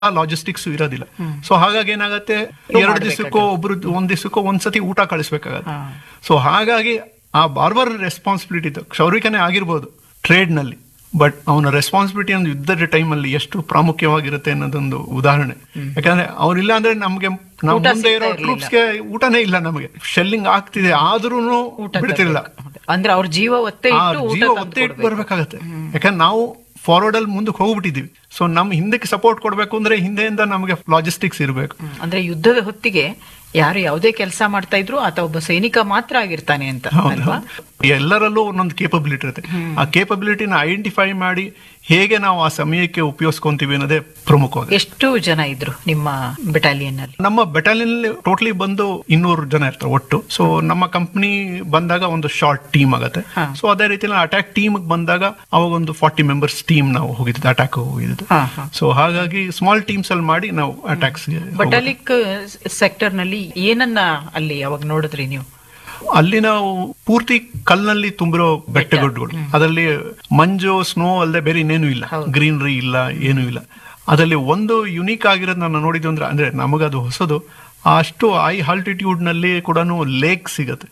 Logistics ಇರೋದಿಲ್ಲ. So ಹಾಗಾಗಿ ಏನಾಗತ್ತೆ, 2 ದಿವಸಕ್ಕೋ ಒಬ್ರು 1 ದಿವಸಕ್ಕೋ ಒಂದ್ಸತಿ ಊಟ ಕಳಿಸ್ಬೇಕಾಗತ್ತೆ. ಸೊ ಹಾಗಾಗಿ ಆ ಬಾರ್ಬರ್ ರೆಸ್ಪಾನ್ಸಿಬಿಲಿಟಿ ಕ್ಷೌರಿಕನೇ ಆಗಿರ್ಬೋದು ಟ್ರೇಡ್ ನಲ್ಲಿ, ಬಟ್ ಅವನ ರೆಸ್ಪಾನ್ಸಿಬಿಲಿಟಿ ಒಂದು ಯುದ್ಧದ ಟೈಮಲ್ಲಿ ಎಷ್ಟು ಪ್ರಾಮುಖ್ಯವಾಗಿರುತ್ತೆ ಅನ್ನೋದೊಂದು ಉದಾಹರಣೆ. ಯಾಕಂದ್ರೆ ಅವ್ರಿಲ್ಲ ಅಂದ್ರೆ ನಮ್ಗೆ ನಾವು ಮುಂದೆ ಇರೋ ಟ್ರೂಪ್ಸ್ಗೆ ಊಟನೇ ಇಲ್ಲ. ನಮಗೆ ಶೆಲ್ಲಿಂಗ್ ಆಗ್ತಿದೆ ಆದ್ರೂ ಬಿಡ್ತಿರ್ಲಿಲ್ಲ. ಅಂದ್ರೆ ಅವ್ರ ಜೀವ ಒತ್ತೆ ಇಟ್ಟು ಬರ್ಬೇಕಾಗತ್ತೆ. ಯಾಕಂದ್ರೆ ನಾವು ಫಾರ್ವರ್ಡ್ ಅಲ್ಲಿ ಮುಂದಕ್ಕೆ ಹೋಗ್ಬಿಟ್ಟಿದೀವಿ. ಸೊ ನಮ್ ಹಿಂದಕ್ಕೆ ಸಪೋರ್ಟ್ ಕೊಡ್ಬೇಕು ಅಂದ್ರೆ ಹಿಂದೆಯಿಂದ ನಮಗೆ ಲಾಜಿಸ್ಟಿಕ್ಸ್ ಇರಬೇಕು. ಅಂದ್ರೆ ಯುದ್ಧದ ಹೊತ್ತಿಗೆ ಯಾರು ಯಾವುದೇ ಕೆಲಸ ಮಾಡ್ತಾ ಇದ್ರು ಆತ ಒಬ್ಬ ಸೈನಿಕ ಮಾತ್ರ ಆಗಿರ್ತಾನೆ ಅಂತ ಅಲ್ವಾ? ಎಲ್ಲರಲ್ಲೂ ಒಂದೊಂದು ಕೇಪಬಿಲಿಟಿ ಇರುತ್ತೆ. ಆ ಕೇಪಬಿಲಿಟಿನ ಐಡೆಂಟಿಫೈ ಮಾಡಿ ಹೇಗೆ ನಾವು ಆ ಸಮಯಕ್ಕೆ ಉಪಯೋಗಿಸ್ಕೊಂತೀವಿ ಅನ್ನೋದೇ ಪ್ರಮುಖವಾಗಿ. ಎಷ್ಟು ಜನ ಇದ್ರು ನಿಮ್ಮ ಬೆಟಾಲಿಯನ್ ಅಲ್ಲಿ? ನಮ್ಮ ಬೆಟಾಲಿಯನ್ ಟೋಟಲಿ ಬಂದು 200 ಜನ ಇರ್ತಾರೆ ಒಟ್ಟು. ಸೊ ನಮ್ಮ ಕಂಪನಿ ಬಂದಾಗ ಒಂದು ಶಾರ್ಟ್ ಟೀಮ್ ಆಗತ್ತೆ. ಸೊ ಅದೇ ರೀತಿ ಅಟ್ಯಾಕ್ ಟೀಮ್ ಬಂದಾಗ ಅವಾಗ ಒಂದು 40 ಮೆಂಬರ್ಸ್ ಟೀಮ್ ನಾವು ಹೋಗಿದ್ದು, ಅಟ್ಯಾಕ್ ಹೋಗಿದ್ದು. ಸೊ ಹಾಗಾಗಿ ಸ್ಮಾಲ್ ಟೀಮ್ಸ್ ಅಲ್ಲಿ ಮಾಡಿ ನಾವು ಅಟ್ಯಾಕ್ಸ್. ಬಟಾಲಿಕ್ ಸೆಕ್ಟರ್ ನಲ್ಲಿ ಏನನ್ನ ಅಲ್ಲಿ ಅವಾಗ ನೋಡಿದ್ರಿ ನೀವು? ಅಲ್ಲಿ ನಾವು ಪೂರ್ತಿ ಕಲ್ಲಿನಲ್ಲಿ ತುಂಬಿರೋ ಬೆಟ್ಟಗುಡ್ಡಗಳು, ಅದರಲ್ಲಿ ಮಂಜು ಸ್ನೋ ಅಲ್ಲದೆ ಬೇರೆ ಇನ್ನೇನು ಇಲ್ಲ, ಗ್ರೀನರಿ ಇಲ್ಲ, ಏನೂ ಇಲ್ಲ. ಅದರಲ್ಲಿ ಒಂದು ಯುನೀಕ್ ಆಗಿರೋದು ನಾನು ನೋಡಿದ್ದು ಅಂದ್ರೆ ನಮಗದು ಹೊಸದು, ಅಷ್ಟು ಹೈ ಆಲ್ಟಿಟ್ಯೂಡ್ ನಲ್ಲಿ ಕೂಡ ಲೇಕ್ ಸಿಗತ್ತೆ.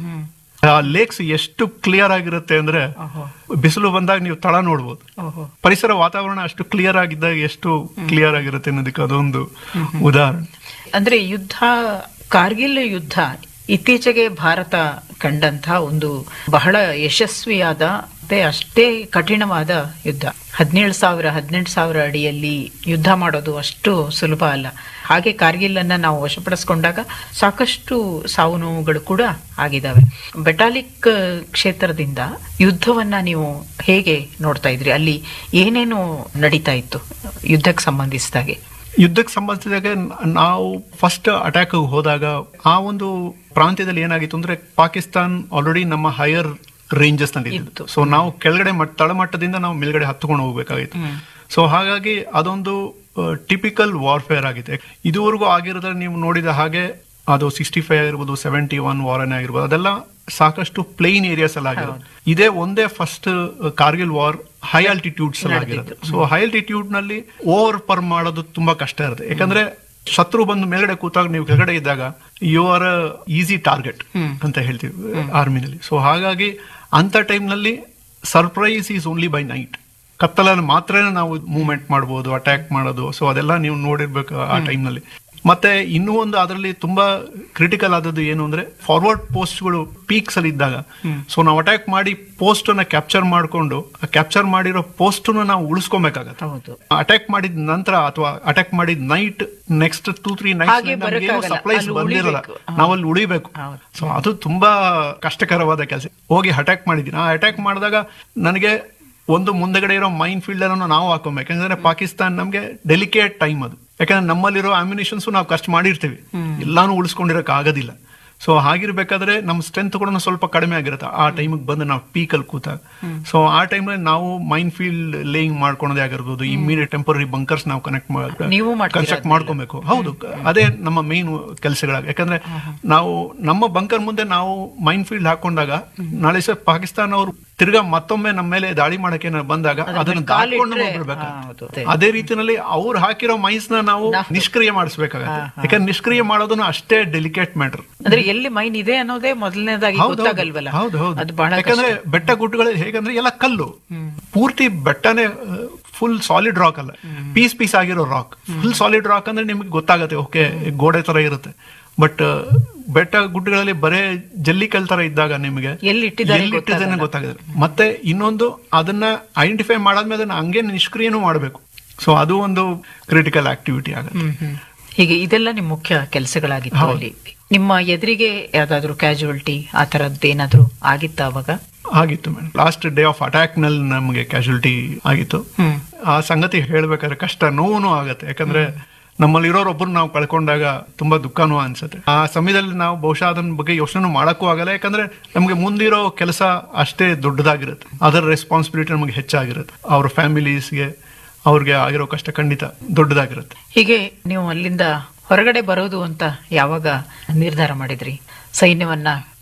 ಆ ಲೇಕ್ಸ್ ಎಷ್ಟು ಕ್ಲಿಯರ್ ಆಗಿರುತ್ತೆ ಅಂದ್ರೆ ಬಿಸಿಲು ಬಂದಾಗ ನೀವು ತಳ ನೋಡ್ಬೋದು. ಪರಿಸರ ವಾತಾವರಣ ಅಷ್ಟು ಕ್ಲಿಯರ್ ಆಗಿದ್ದಾಗ ಎಷ್ಟು ಕ್ಲಿಯರ್ ಆಗಿರುತ್ತೆ ಅನ್ನೋದಕ್ಕೆ ಅದೊಂದು ಉದಾಹರಣೆ. ಅಂದ್ರೆ ಯುದ್ಧ, ಕಾರ್ಗಿಲ್ ಯುದ್ಧ ಇತ್ತೀಚೆಗೆ ಭಾರತ ಕಂಡಂತಹ ಒಂದು ಬಹಳ ಯಶಸ್ವಿಯಾದ ಮತ್ತೆ ಅಷ್ಟೇ ಕಠಿಣವಾದ ಯುದ್ಧ. 17,000-18,000 ಅಡಿಯಲ್ಲಿ ಯುದ್ಧ ಮಾಡೋದು ಅಷ್ಟು ಸುಲಭ ಅಲ್ಲ. ಹಾಗೆ ಕಾರ್ಗಿಲ್ ಅನ್ನ ನಾವು ವಶಪಡಿಸಿಕೊಂಡಾಗ ಸಾಕಷ್ಟು ಸಾವು ನೋವುಗಳು ಕೂಡ ಆಗಿದಾವೆ. ಬೆಟಾಲಿಕ್ ಕ್ಷೇತ್ರದಿಂದ ಯುದ್ಧವನ್ನ ನೀವು ಹೇಗೆ ನೋಡ್ತಾ ಇದ್ರಿ? ಅಲ್ಲಿ ಏನೇನು ನಡೀತಾ ಇತ್ತು ಯುದ್ಧಕ್ಕೆ ಸಂಬಂಧಿಸಿದಾಗೆ? ಯುದ್ಧಕ್ಕೆ ಸಂಬಂಧಿಸಿದಾಗ ನಾವು ಫಸ್ಟ್ ಅಟ್ಯಾಕ್ ಹೋದಾಗ ಆ ಒಂದು ಪ್ರಾಂತ್ಯದಲ್ಲಿ ಏನಾಗಿತ್ತು ಅಂದ್ರೆ ಪಾಕಿಸ್ತಾನ್ ಆಲ್ರೆಡಿ ನಮ್ಮ ಹೈಯರ್ ರೇಂಜಸ್ ನಲ್ಲಿ ಇತ್ತು. ಸೊ ನಾವು ಕೆಳಗಡೆ ತಳಮಟ್ಟದಿಂದ ನಾವು ಮೇಲ್ಗಡೆ ಹತ್ಕೊಂಡು ಹೋಗ್ಬೇಕಾಗಿತ್ತು. ಸೊ ಹಾಗಾಗಿ ಅದೊಂದು ಟಿಪಿಕಲ್ ವಾರ್ಫೇರ್ ಆಗಿದೆ. ಇದುವರೆಗೂ ಆಗಿರೋದ್ರೆ ನೀವು ನೋಡಿದ ಹಾಗೆ ಅದು 65 ಆಗಿರ್ಬೋದು, 71 ವಾರನೇ ಆಗಿರ್ಬೋದು, ಅದೆಲ್ಲ ಸಾಕಷ್ಟು ಪ್ಲೇನ್ ಏರಿಯಾಸ್ ಅಲ್ಲಿ ಆಗಿರೋದು. ಇದೇ ಒಂದೇ first Kargil war high altitudes ಅಲ್ಲಿ ಆಗಿರೋದು. ಸೊ ಹೈ ಆಲ್ಟಿಟ್ಯೂಡ್ ನಲ್ಲಿ ಓವರ್ ಪರ್ ಮಾಡೋದು ತುಂಬಾ ಕಷ್ಟ ಇರುತ್ತೆ. ಯಾಕಂದ್ರೆ ಶತ್ರು ಬಂದು ಮೇಲ್ಗಡೆ ಕೂತಾಗ ನೀವು ಕೆಳಗಡೆ ಇದ್ದಾಗ ಯು ಆರ್ ಈಸಿ ಟಾರ್ಗೆಟ್ ಅಂತ ಹೇಳ್ತೀವಿ ಆರ್ಮಿನಲ್ಲಿ. ಸೊ ಹಾಗಾಗಿ ಅಂತ ಟೈಮ್ ನಲ್ಲಿ surprise is only by night. ಕತ್ತಲಲ್ಲಿ ಮಾತ್ರ ನಾವು ಮೂವ್ಮೆಂಟ್ ಮಾಡಬಹುದು, ಅಟ್ಯಾಕ್ ಮಾಡೋದು. ಸೊ ಅದೆಲ್ಲ ನೀವು ನೋಡಿರ್ಬೇಕು ಆ ಟೈಮ್ ನಲ್ಲಿ. ಮತ್ತೆ ಇನ್ನೂ ಒಂದು ಅದರಲ್ಲಿ ತುಂಬಾ ಕ್ರಿಟಿಕಲ್ ಆದದ್ದು ಏನು ಅಂದ್ರೆ ಫಾರ್ವರ್ಡ್ ಪೋಸ್ಟ್ಗಳು ಪೀಕ್ಸ್ ಅಲ್ಲಿ ಇದ್ದಾಗ, ಸೊ ನಾವು ಅಟ್ಯಾಕ್ ಮಾಡಿ ಪೋಸ್ಟ್ ಅನ್ನ ಕ್ಯಾಪ್ಚರ್ ಮಾಡಿಕೊಂಡು ಕ್ಯಾಪ್ಚರ್ ಮಾಡಿರೋ ಪೋಸ್ಟ್ ನಾವು ಉಳಿಸ್ಕೊಬೇಕಾಗತ್ತೆ. ಅಟ್ಯಾಕ್ ಮಾಡಿದ ನಂತರ ಅಥವಾ ಅಟ್ಯಾಕ್ ಮಾಡಿದ ನೈಟ್ ನೆಕ್ಸ್ಟ್ 2-3 ನೈಟ್ಸ್ ಸಪ್ಲೈಸ್ ಬಂದಿರಲ್ಲ, ನಾವಲ್ಲಿ ಉಳಿಬೇಕು. ಸೊ ಅದು ತುಂಬಾ ಕಷ್ಟಕರವಾದ ಕೆಲಸ. ಹೋಗಿ ಅಟ್ಯಾಕ್ ಮಾಡಿದ್ದೀನಿ. ಆ ಅಟ್ಯಾಕ್ ಮಾಡಿದಾಗ ನನಗೆ ಒಂದು ಮುಂದಗಡೆ ಇರೋ ಮೈನ್ ಫೀಲ್ಡ್ ಅನ್ನು ನಾವು ಹಾಕೊಬೇಕು. ಯಾಕಂದ್ರೆ ಪಾಕಿಸ್ತಾನ್ ನಮ್ಗೆ ಡೆಲಿಕೇಟ್ ಟೈಮ್ ಅದು. ಯಾಕಂದ್ರೆ ನಮ್ಮಲ್ಲಿರೋ ಆಮ್ಯುನಿಷನ್ಸ್ ನಾವು ಖರ್ಚು ಮಾಡಿರ್ತೀವಿ, ಎಲ್ಲಾನು ಉಳಿಸ್ಕೊಂಡಿರಕ್ ಆಗೋದಿಲ್ಲ. ಸೊ ಹಾಗಿರ್ಬೇಕಾದ್ರೆ ನಮ್ಮ ಸ್ಟ್ರೆಂತ್ ಕೂಡ ಸ್ವಲ್ಪ ಕಡಿಮೆ ಆಗಿರುತ್ತೆ ಆ ಟೈಮಿಗೆ ಬಂದು ನಾವು ಪೀಕಲ್ಲಿ ಕೂತಾಗ. ಸೊ ಆ ಟೈಮ್ನಲ್ಲಿ ನಾವು ಮೈನ್ ಫೀಲ್ಡ್ ಲೇಯಿಂಗ್ ಮಾಡ್ಕೊಳೋದೇ ಆಗಿರ್ಬೋದು, ಇಮಿಡಿಯೇಟ್ ಟೆಂಪರರಿ ಬಂಕರ್ಸ್ ನಾವು ಕನ್ಸ್ಟ್ರಕ್ಟ್ ಮಾಡ್ಕೊಬೇಕು. ಹೌದು, ಅದೇ ನಮ್ಮ ಮೇನ್ ಕೆಲಸಗಳಾಗ. ಯಾಕಂದ್ರೆ ನಾವು ನಮ್ಮ ಬಂಕರ್ ಮುಂದೆ ನಾವು ಮೈನ್ ಫೀಲ್ಡ್ ಹಾಕೊಂಡಾಗ ನಾಳೆ ಸರ್ ಪಾಕಿಸ್ತಾನ ಅವರು ತಿರ್ಗಾ ಮತ್ತೊಮ್ಮೆ ನಮ್ಮ ಮೇಲೆ ದಾಳಿ ಮಾಡಕ್ಕೆ ಬಂದಾಗ ಅದನ್ನು ದಾಟ್ಕೊಂಡು ಹೋಗ್ಬಿಡ್ಬೇಕು. ಅದೇ ರೀತಿಯಲ್ಲಿ ಅವ್ರು ಹಾಕಿರೋ ಮೈನ್ಸ್ ನಾವು ನಿಷ್ಕ್ರಿಯ ಮಾಡಿಸ್ಬೇಕಾಗತ್ತೆ. ಯಾಕಂದ್ರೆ ನಿಷ್ಕ್ರಿಯ ಮಾಡೋದನ್ನು ಅಷ್ಟೇ ಡೆಲಿಕೇಟ್ ಮ್ಯಾಟರ್. ಅಂದ್ರೆ ಎಲ್ಲಿ ಮೈನ್ ಇದೆ ಅನ್ನೋದೇ ಮೊದಲನೇದಾಗಿ ಗೊತ್ತಾಗಲ್ವಲ್ಲ. ಯಾಕಂದ್ರೆ ಬೆಟ್ಟ ಗುಡ್ಡಗಳು ಹೇಗಂದ್ರೆ ಎಲ್ಲ ಕಲ್ಲು, ಪೂರ್ತಿ ಬೆಟ್ಟನೇ ಫುಲ್ ಸಾಲಿಡ್ ರಾಕ್ ಅಲ್ಲ, ಪೀಸ್ ಪೀಸ್ ಆಗಿರೋ ರಾಕ್. ಫುಲ್ ಸಾಲಿಡ್ ರಾಕ್ ಅಂದ್ರೆ ನಿಮ್ಗೆ ಗೊತ್ತಾಗತ್ತೆ, ಓಕೆ ಗೋಡೆ ತರ ಇರುತ್ತೆ. ಬಟ್ ಬೆಟ್ಟ ಗುಡ್ಡಗಳಲ್ಲಿ ಬರೇ ಜಲ್ಲಿಕಲ್ ತರ ಇದ್ದಾಗ ನಿಮಗೆ ಎಲ್ಲಿ ಇಟ್ಟಿದ್ದಾನೆ ಗೊತ್ತಾಗುತ್ತೆ. ಮತ್ತೆ ಇನ್ನೊಂದು ಅದನ್ನ ಐಡೆಂಟಿಫೈ ಮಾಡಾದ್ಮೇಲೆ ಹಂಗೆ ನಿಷ್ಕ್ರಿಯನೂ ಮಾಡಬೇಕು. ಸೊ ಅದು ಒಂದು ಕ್ರಿಟಿಕಲ್ ಆಕ್ಟಿವಿಟಿ ಆಗುತ್ತೆ. ಹೀಗೆ ಇದೆಲ್ಲ ನಿಮ್ ಮುಖ್ಯ ಕೆಲಸಗಳಾಗಿತ್ತು. ಅಲ್ಲಿ ನಿಮ್ಮ ಎದುರಿಗೆ ಯಾವ್ದಾದ್ರು ಕ್ಯಾಜುವಲ್ಟಿ ಆ ತರದ್ದು ಏನಾದ್ರು ಆಗಿತ್ತ ಅವಾಗ? ಆಗಿತ್ತು madam. Last day of attack ನಲ್ಲಿ ನಮಗೆ ಕ್ಯಾಜುವಲ್ಟಿ ಆಗಿತ್ತು. ಆ ಸಂಗತಿ ಹೇಳ್ಬೇಕಾದ್ರೆ ಕಷ್ಟ, ನೋವು ಆಗತ್ತೆ. ಯಾಕಂದ್ರೆ ನಮ್ಮಲ್ಲಿರೋರೊಬ್ಬರು ನಾವು ಕಳ್ಕೊಂಡಾಗ ತುಂಬಾ ದುಃಖನೂ ಅನ್ಸುತ್ತೆ. ಆ ಸಮಯದಲ್ಲಿ ನಾವು ಬಹುಶಃ ಅದನ್ನ ಬಗ್ಗೆ ಯೋಚನೆ ಮಾಡಕ್ಕೂ ಆಗಲ್ಲ. ಯಾಕಂದ್ರೆ ನಮ್ಗೆ ಮುಂದಿರೋ ಕೆಲಸ ಅಷ್ಟೇ ದೊಡ್ಡದಾಗಿರುತ್ತೆ, ಅದರ ರೆಸ್ಪಾನ್ಸಿಬಿಲಿಟಿ ನಮಗೆ ಹೆಚ್ಚಾಗಿರುತ್ತೆ. ಅವ್ರ ಫ್ಯಾಮಿಲೀಸ್ಗೆ ಅವ್ರಿಗೆ ಆಗಿರೋ ಕಷ್ಟ ಖಂಡಿತ ದೊಡ್ಡದಾಗಿರುತ್ತೆ. ಹೀಗೆ ನೀವು ಅಲ್ಲಿಂದ ಹೊರಗಡೆ ಬರೋದು ಅಂತ ಯಾವಾಗ ನಿರ್ಧಾರ ಮಾಡಿದ್ರಿ? ಸೈನ್ಯವನ್ನ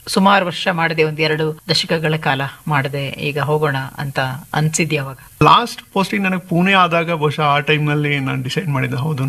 ಸುಮಾರು ವರ್ಷ ಮಾಡದೆ, 1-2 ದಶಕಗಳ ಕಾಲ ಮಾಡದೆ ಈಗ ಹೋಗೋಣ ಅಂತ ಅನ್ಸಿದ್ಯಾವಾಗ? ಲಾಸ್ಟ್ ಪೋಸ್ಟಿಂಗ್ ನನಗೆ ಪುಣೆ ಆದಾಗ ಬಹುಶಃ ಆ ಟೈಮ್ ನಲ್ಲಿ ನಾನು ಡಿಸೈಡ್ ಮಾಡಿದ್ದೆ, ಹೌದು